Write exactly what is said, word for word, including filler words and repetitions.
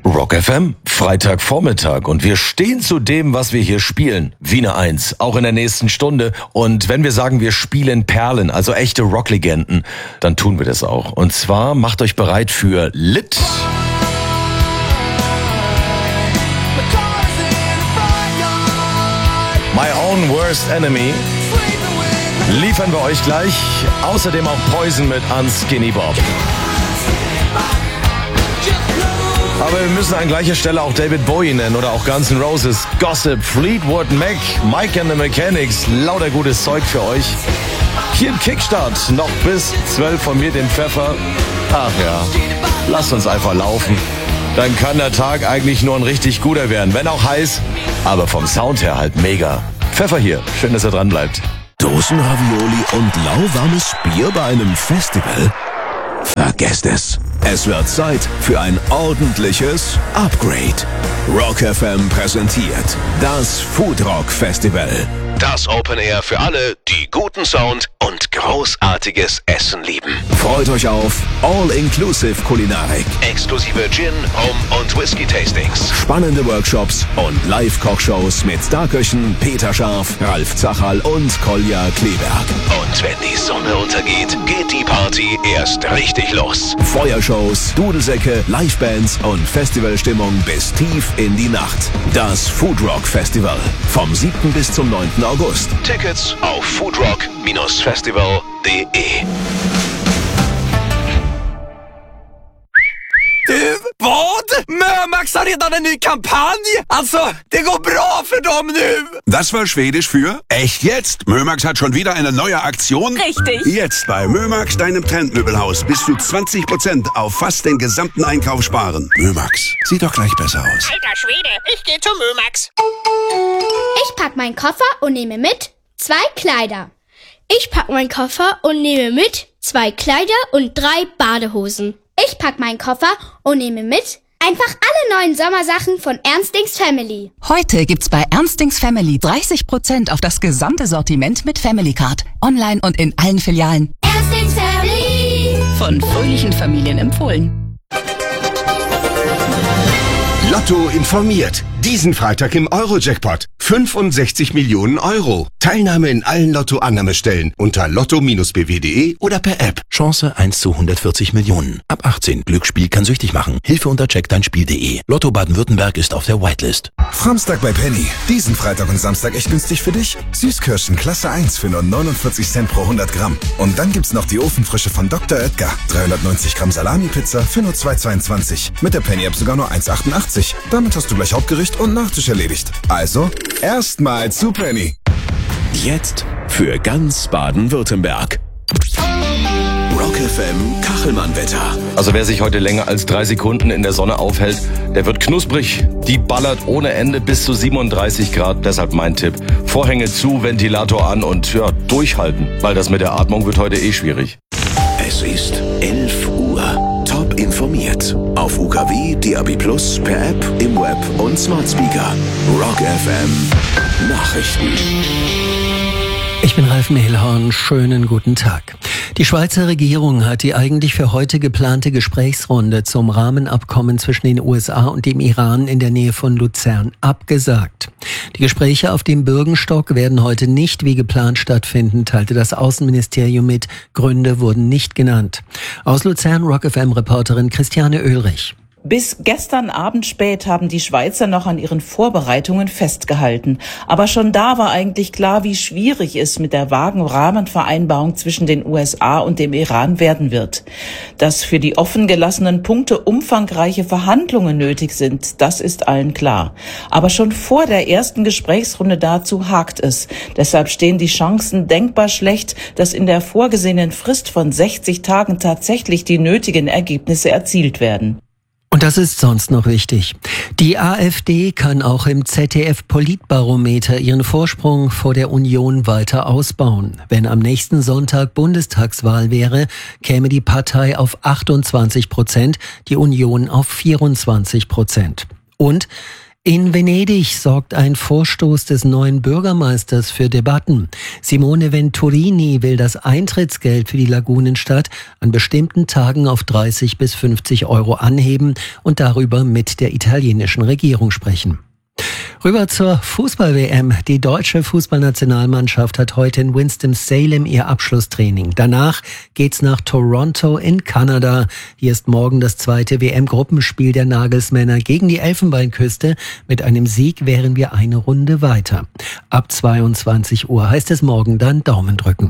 Rock F M, Freitagvormittag und wir stehen zu dem, was wir hier spielen. Wiener eins, auch in der nächsten Stunde. Und wenn wir sagen, wir spielen Perlen, also echte Rocklegenden, dann tun wir das auch. Und zwar macht euch bereit für Lit. My Own Worst Enemy liefern wir euch gleich. Außerdem auch Poison mit Unskinny Bob. Aber wir müssen an gleicher Stelle auch David Bowie nennen oder auch Guns N' Roses, Gossip, Fleetwood Mac, Mike and the Mechanics, lauter gutes Zeug für euch. Hier im Kickstart, noch bis zwölf von mir, dem Pfeffer. Ach ja, lasst uns einfach laufen. Dann kann der Tag eigentlich nur ein richtig guter werden, wenn auch heiß, aber vom Sound her halt mega. Pfeffer hier, schön, dass ihr dran bleibt. Dosenravioli und lauwarmes Bier bei einem Festival? Vergesst es. Es wird Zeit für ein ordentliches Upgrade. Rock F M präsentiert das Food Rock Festival. Das Open Air für alle, die guten Sound und großartiges Essen lieben. Freut euch auf All-Inclusive Kulinarik, exklusive Gin, Rum und Whisky-Tastings, spannende Workshops und Live-Kochshows mit Starköchen Peter Scharf, Ralf Zacherl und Kolja Kleberg. Und wenn die Sonne untergeht, geht die Party erst richtig los. Feuershows, Dudelsäcke, Livebands und Festivalstimmung bis tief in die Nacht. Das Food Rock Festival vom siebten bis zum neunten August. Tickets auf foodrock Festival punkt de. Du, vad? Mömax har redan en ny kampanj! Alltså, det går bra för dem nu! Das war Schwedisch für echt jetzt. Mömax hat schon wieder eine neue Aktion. Richtig. Jetzt bei Mömax, deinem Trendmöbelhaus, bis zu zwanzig Prozent auf fast den gesamten Einkauf sparen. Mömax, sieht doch gleich besser aus. Alter Schwede, ich gehe zu Mömax. Ich pack meinen Koffer und nehme mit zwei Kleider. Ich pack meinen Koffer und nehme mit zwei Kleider und drei Badehosen. Ich pack meinen Koffer und nehme mit einfach alle neuen Sommersachen von Ernstings Family. Heute gibt's bei Ernstings Family dreißig Prozent auf das gesamte Sortiment mit Family Card. Online und in allen Filialen. Ernstings Family. Von fröhlichen Familien empfohlen. Lotto informiert. Diesen Freitag im Euro-Jackpot. fünfundsechzig Millionen Euro. Teilnahme in allen Lotto-Annahmestellen unter lotto b w punkt de oder per App. Chance eins zu hundertvierzig Millionen. Ab achtzehn. Glücksspiel kann süchtig machen. Hilfe unter check dein spiel punkt de. Lotto Baden-Württemberg ist auf der Whitelist. Samstag bei Penny. Diesen Freitag und Samstag echt günstig für dich. Süßkirschen Klasse eins für nur neunundvierzig Cent pro hundert Gramm. Und dann gibt's noch die Ofenfrische von Doktor Oetker. dreihundertneunzig Gramm Salami-Pizza für nur zwei Euro zweiundzwanzig. Mit der Penny-App sogar nur eins Euro achtundachtzig. Damit hast du gleich Hauptgericht und Nachtisch erledigt. Also, erstmal zu Penny. Jetzt für ganz Baden-Württemberg. Rock F M Kachelmann-Wetter. Also wer sich heute länger als drei Sekunden in der Sonne aufhält, der wird knusprig. Die ballert ohne Ende bis zu siebenunddreißig Grad. Deshalb mein Tipp. Vorhänge zu, Ventilator an und ja, durchhalten. Weil das mit der Atmung wird heute eh schwierig. Es ist elf Uhr. Top informiert. Auf U K W, D A B plus, per App, im Web und Smart Speaker. Rock F M Nachrichten. Ich bin Ralf Mehlhorn, schönen guten Tag. Die Schweizer Regierung hat die eigentlich für heute geplante Gesprächsrunde zum Rahmenabkommen zwischen den U S A und dem Iran in der Nähe von Luzern abgesagt. Die Gespräche auf dem Bürgenstock werden heute nicht wie geplant stattfinden, teilte das Außenministerium mit. Gründe wurden nicht genannt. Aus Luzern Rock F M-Reporterin Christiane Oehlrich. Bis gestern Abend spät haben die Schweizer noch an ihren Vorbereitungen festgehalten. Aber schon da war eigentlich klar, wie schwierig es mit der vagen Rahmenvereinbarung zwischen den U S A und dem Iran werden wird. Dass für die offen gelassenen Punkte umfangreiche Verhandlungen nötig sind, das ist allen klar. Aber schon vor der ersten Gesprächsrunde dazu hakt es. Deshalb stehen die Chancen denkbar schlecht, dass in der vorgesehenen Frist von sechzig Tagen tatsächlich die nötigen Ergebnisse erzielt werden. Und das ist sonst noch wichtig. Die AfD kann auch im Z D F-Politbarometer ihren Vorsprung vor der Union weiter ausbauen. Wenn am nächsten Sonntag Bundestagswahl wäre, käme die Partei auf achtundzwanzig Prozent, die Union auf vierundzwanzig Prozent. Und In Venedig sorgt ein Vorstoß des neuen Bürgermeisters für Debatten. Simone Venturini will das Eintrittsgeld für die Lagunenstadt an bestimmten Tagen auf dreißig bis fünfzig Euro anheben und darüber mit der italienischen Regierung sprechen. Rüber zur Fußball-W M. Die deutsche Fußballnationalmannschaft hat heute in Winston-Salem ihr Abschlusstraining. Danach geht's nach Toronto in Kanada. Hier ist morgen das zweite W M-Gruppenspiel der Nagelsmänner gegen die Elfenbeinküste. Mit einem Sieg wären wir eine Runde weiter. Ab zweiundzwanzig Uhr heißt es morgen dann Daumen drücken.